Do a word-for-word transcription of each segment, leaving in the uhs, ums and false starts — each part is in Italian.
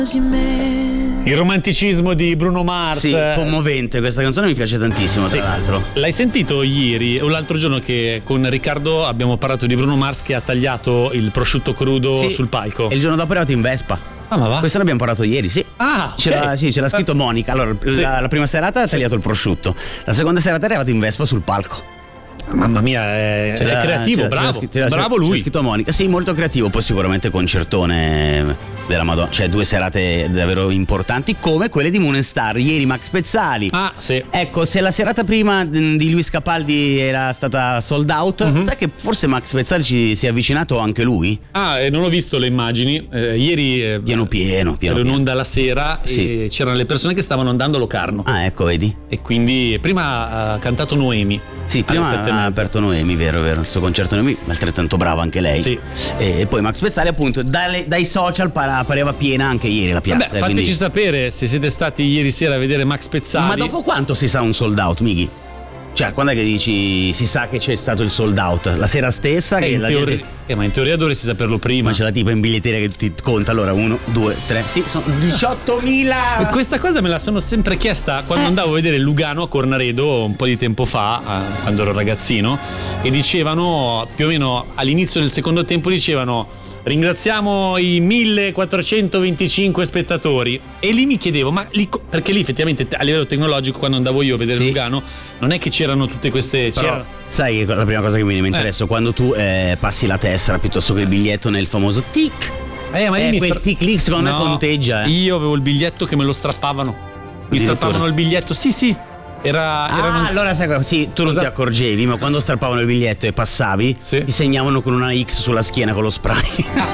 Il romanticismo di Bruno Mars. Sì, commovente, questa canzone mi piace tantissimo, tra sì. l'altro. L'hai sentito ieri o l'altro giorno che con Riccardo abbiamo parlato di Bruno Mars che ha tagliato il prosciutto crudo sì. sul palco? E il giorno dopo è arrivato in Vespa. Ah, ma va? Questo l'abbiamo parlato ieri, sì. Ah, ce okay. l'ha, sì, ce l'ha scritto Monica. Allora, sì. la, la prima serata ha tagliato sì. il prosciutto. La seconda serata è arrivato in Vespa sul palco. Mamma mia, è, è creativo, bravo, ce l'ha, bravo ce l'ha lui. scritto Monica. Sì, molto creativo, poi sicuramente concertone della Madonna, cioè due serate davvero importanti come quelle di Moon and Star. Ieri Max Pezzali. Ah, sì. Ecco, se la serata prima di Luis Capaldi era stata sold out, uh-huh. sai che forse Max Pezzali ci si è avvicinato anche lui? Ah, eh, non ho visto le immagini. Eh, ieri eh, pieno pieno, pieno. Ero in onda la sera sì. e c'erano le persone che stavano andando a Locarno. Ah, ecco, vedi. E quindi prima ha cantato Noemi. Sì, prima ha aperto Noemi, vero, vero, il suo concerto Noemi, altrettanto brava anche lei. Sì. E poi Max Pezzali appunto dalle, dai social pareva piena anche ieri la piazza. Vabbè, fateci quindi... sapere se siete stati ieri sera a vedere Max Pezzali. Ma dopo quanto si sa un sold out, Mighi? Cioè, quando è che dici si sa che c'è stato il sold out? La sera stessa? Eh, che in la teoria, gente... eh, ma in teoria dovresti saperlo prima. Ma c'è la tipa in biglietteria che ti conta, allora uno, due, tre, sì, sono diciottomila. Questa cosa me la sono sempre chiesta quando eh. andavo a vedere Lugano a Cornaredo un po' di tempo fa, eh, quando ero ragazzino, e dicevano, più o meno all'inizio del secondo tempo dicevano: ringraziamo i millequattrocentoventicinque spettatori. E lì mi chiedevo, ma lì, perché lì effettivamente a livello tecnologico quando andavo io a vedere sì. Lugano non è che c'erano tutte queste. Però, c'era... sai la prima cosa che mi viene in mente adesso, eh. quando tu eh, passi la tessera piuttosto che il biglietto nel famoso tic. Eh, ma eh, mi quel stra... tic lì secondo no, me conteggia. Eh. Io avevo il biglietto che me lo strappavano. Mi strappavano il biglietto, sì, sì. Era, ah, erano... allora sai cosa? Sì, tu non ti accorgevi, ma quando strappavano il biglietto e passavi, sì. ti segnavano con una X sulla schiena con lo spray.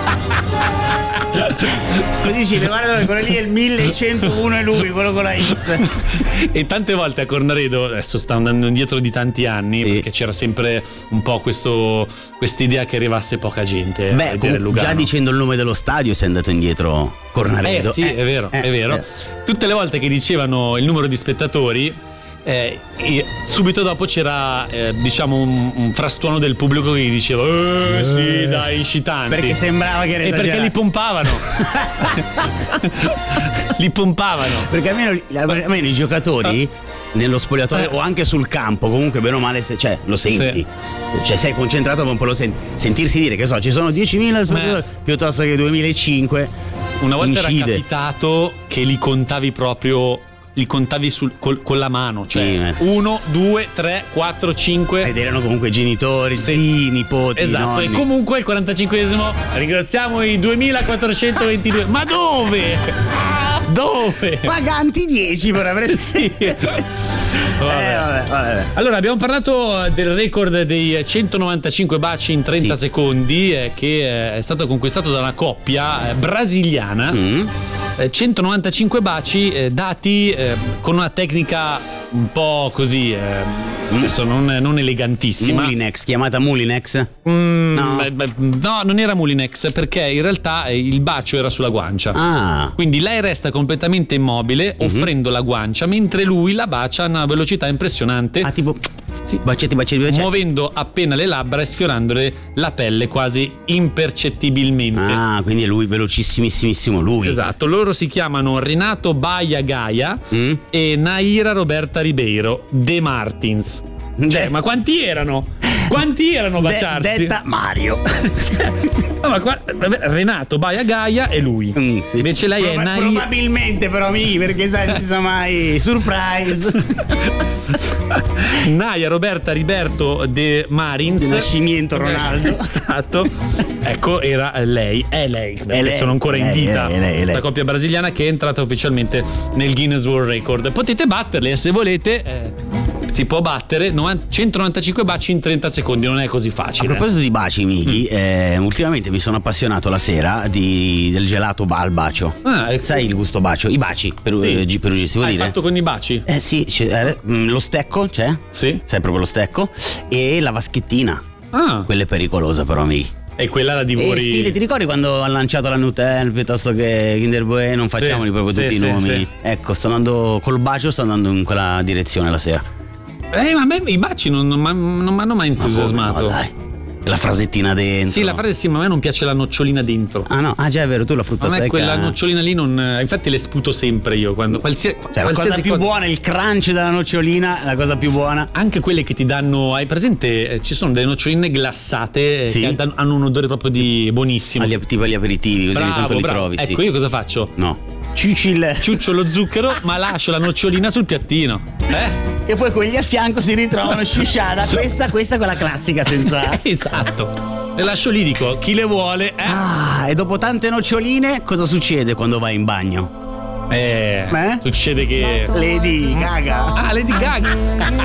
Così dicevi, guarda, quello lì è il millecentouno e lui, quello con la X. E tante volte a Cornaredo, adesso sta andando indietro di tanti anni, sì. perché c'era sempre un po' questo quest'idea che arrivasse poca gente. Beh, a vedere Lugano. Già dicendo il nome dello stadio sei andato indietro Cornaredo. Eh sì, eh, è vero, eh, è vero. Eh. Tutte le volte che dicevano il numero di spettatori, Eh, e subito dopo c'era eh, diciamo un, un frastuono del pubblico che gli diceva eh, eh sì dai incitanti, perché sembrava che era e esagerato. Perché li pompavano li pompavano perché almeno, almeno i giocatori ah. nello spogliatoio eh. o anche sul campo comunque bene o male se, cioè, lo senti sì. cioè sei concentrato ma un po' lo senti, sentirsi dire che so ci sono diecimila spettatori eh. piuttosto che duemilacinque. Una volta incide. Era capitato che li contavi proprio li contavi sul, col, con la mano, cioè uno, due, tre, quattro, cinque. Ed erano comunque genitori, sì, sì nipoti. Esatto, nonni. E comunque il quarantacinquesimo ringraziamo i duemilaquattrocentoventidue. Ma dove? Dove? Paganti dieci per avresti. Sì. Vabbè. Eh, vabbè, vabbè. Allora abbiamo parlato del record dei centonovantacinque baci in trenta sì. secondi eh, che è stato conquistato da una coppia eh, brasiliana. Mm. eh, centonovantacinque baci eh, dati eh, con una tecnica un po' così eh, adesso non, non elegantissima. Mulinex, chiamata Mulinex? Mm, no. Beh, beh, no, non era Mulinex, perché in realtà il bacio era sulla guancia. Ah. Quindi lei resta completamente immobile, uh-huh. offrendo la guancia, mentre lui la bacia a una velocità impressionante. Ah, tipo sì, bacetti, bacetti, bacetti. Muovendo appena le labbra e sfiorandole la pelle quasi impercettibilmente. Ah, quindi è lui velocissimissimo lui. Esatto, loro si chiamano Renato Baia Gaia mm. e Naira Roberta Ribeiro De Martins. Cioè, ma quanti erano? Quanti erano a baciarsi? De- detta Mario. No, ma qua, Renato Baia Gaia e lui. Mm, sì. Invece lei Proba- è Naira. Probabilmente però mi, perché sai, non si sa mai. Surprise. Naia Roberta Riberto De Marins. Di nascimento Ronaldo. Esatto. Ecco, era lei. È lei. È lei. Sono ancora in vita. È lei, è lei. Questa coppia brasiliana che è entrata ufficialmente nel Guinness World Record. Potete batterle se volete. Eh. Si può battere centonovantacinque baci in trenta secondi, non è così facile. A proposito di baci, Miki, mm. eh, ultimamente mi sono appassionato la sera di, del gelato al bacio. Ah, ecco. Sai il gusto bacio? I baci per, sì. eh, perugisti, vuol Hai dire? fatto con i baci? Eh sì, eh, lo stecco c'è? Sì. Sai proprio lo stecco? E la vaschettina. Ah. Quella è pericolosa però, Miki. E quella la divori. E stile, ti ricordi quando ha lanciato la Nutella piuttosto che Kinder Bueno? Non facciamoli sì, proprio tutti sì, i nomi. Sì. Ecco, sto andando col bacio, sto andando in quella direzione la sera. Eh, ma a me i baci non, non, non mi hanno mai entusiasmato. No, dai. La frasettina dentro. Sì, la frase sì, ma a me non piace la nocciolina dentro. Ah no, ah già è vero, tu la frutta A me secca. quella nocciolina lì non. Infatti le sputo sempre io. Quando, qualsiasi, Cioè, la cosa più cosa... buona, il crunch della nocciolina, la cosa più buona. Anche quelle che ti danno. Hai presente? Eh, ci sono delle noccioline glassate, eh, Sì. che danno- hanno un odore proprio di buonissimo. Agli, tipo agli aperitivi, così ogni Bravo, tanto li bravo. trovi. Sì. Ecco, io cosa faccio? No. Ciuci il. Ciuccio lo zucchero, ma lascio la nocciolina sul piattino. Eh? E poi quelli a fianco si ritrovano sciusciata. Questa, questa è quella classica senza. Esatto. Le lascio lì, dico, chi le vuole, eh? Ah, e dopo tante noccioline, cosa succede quando vai in bagno? Eh, Eh? succede che. Lady Gaga. Ah, Lady Gaga.